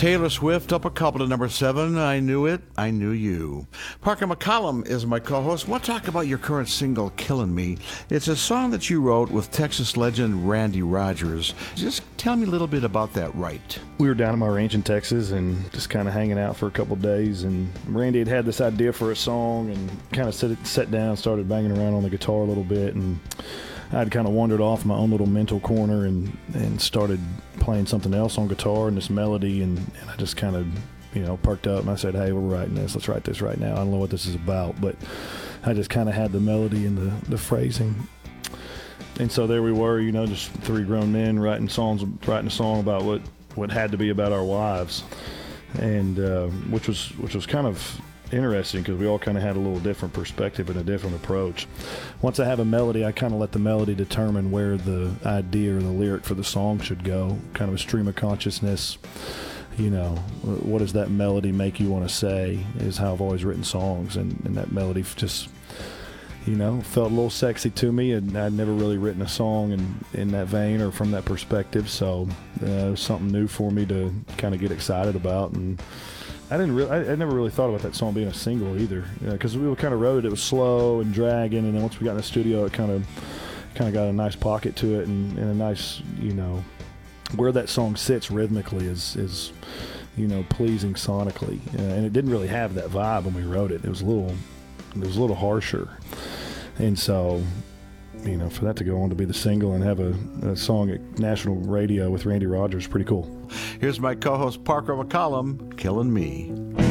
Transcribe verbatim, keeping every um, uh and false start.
Taylor Swift up a couple to number seven. I Knew It, I Knew You. Parker McCollum is my co-host. I want to talk about your current single, Killing Me. It's a song that you wrote with Texas legend Randy Rogers. Just tell me a little bit about that right. We were down at my ranch in Texas and just kind of hanging out for a couple of days, and Randy had had this idea for a song and kind of sat, sat down, started banging around on the guitar a little bit, and I'd kind of wandered off my own little mental corner and, and started playing something else on guitar and this melody, and, and I just kind of, you know, perked up and I said, hey, we're writing this. Let's write this right now. I don't know what this is about, but I just kind of had the melody and the, the phrasing. And so there we were, you know, just three grown men writing songs, writing a song about what, what had to be about our wives, and uh, which was which was kind of interesting because we all kind of had a little different perspective and a different approach. Once I have a melody, I kind of let the melody determine where the idea or the lyric for the song should go, kind of a stream of consciousness. You know, what does that melody make you want to say is how I've always written songs, and, and that melody just, you know, felt a little sexy to me, and I'd never really written a song in, in that vein or from that perspective, so uh, it was something new for me to kind of get excited about. And I didn't really, I, I never really thought about that song being a single either, because you know, we kind of wrote it, it was slow and dragging, and then once we got in the studio, it kind of kind of got a nice pocket to it, and, and a nice, you know, where that song sits rhythmically is, is you know, pleasing sonically, uh, and it didn't really have that vibe when we wrote it. It was a little, it was a little harsher, and so, you know, for that to go on to be the single and have a, a song at national radio with Randy Rogers, pretty cool. Here's my co-host Parker McCollum, Killing Me.